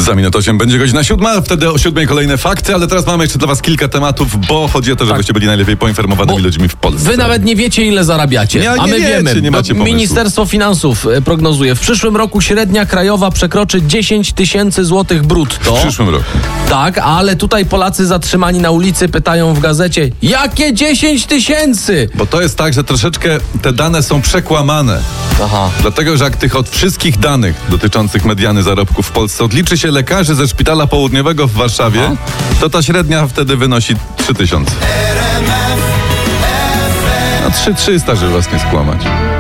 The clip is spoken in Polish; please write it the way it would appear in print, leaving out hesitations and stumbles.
Za minutę 8 będzie godzina 7, wtedy o 7 kolejne fakty, ale teraz mamy jeszcze dla was kilka tematów, bo chodzi o to, żebyście byli najlepiej poinformowanymi ludźmi w Polsce. Wy nawet nie wiecie, ile zarabiacie, Nie a my wiecie, wiemy. nie macie pomysłu. Ministerstwo Finansów prognozuje, w przyszłym roku średnia krajowa przekroczy 10 tysięcy złotych brutto. W przyszłym roku. Tak, ale tutaj Polacy zatrzymani na ulicy pytają w gazecie, jakie 10 tysięcy? Bo to jest tak, że troszeczkę te dane są przekłamane. Aha. Dlatego, że jak tych od wszystkich danych dotyczących mediany zarobków w Polsce odliczy się lekarzy ze Szpitala Południowego w Warszawie, to ta średnia wtedy wynosi 3000. A 3300, żeby was nie skłamać.